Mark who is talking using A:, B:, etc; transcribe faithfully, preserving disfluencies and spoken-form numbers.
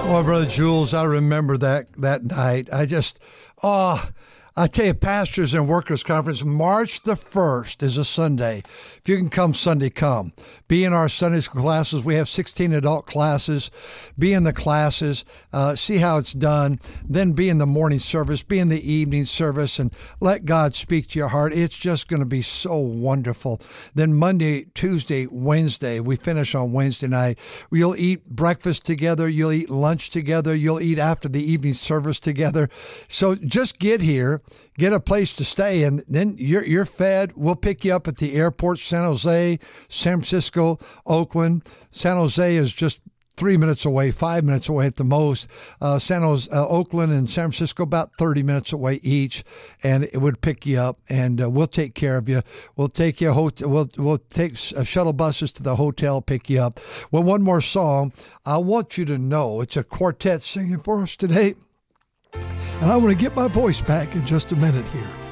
A: Well, Brother Jules, I remember that that night. I just, oh, I tell you, Pastors and Workers Conference, March the first is a Sunday. If you can come Sunday, come. Be in our Sunday school classes. We have sixteen adult classes. Be in the classes. Uh, see how it's done. Then be in the morning service. Be in the evening service and let God speak to your heart. It's just going to be so wonderful. Then Monday, Tuesday, Wednesday, we finish on Wednesday night. You'll eat breakfast together. You'll eat lunch together. You'll eat after the evening service together. So just get here. Get a place to stay, and then you're you're fed. We'll pick you up at the airport, San Jose, San Francisco, Oakland. San Jose is just three minutes away, five minutes away at the most. Uh, San Jose, uh, Oakland and San Francisco, about thirty minutes away each, and it would pick you up, and uh, we'll take care of you. We'll take you. Hotel, we'll we'll take uh, shuttle buses to the hotel, pick you up. Well, one more song. I want you to know it's a quartet singing for us today. And I want to get my voice back in just a minute here.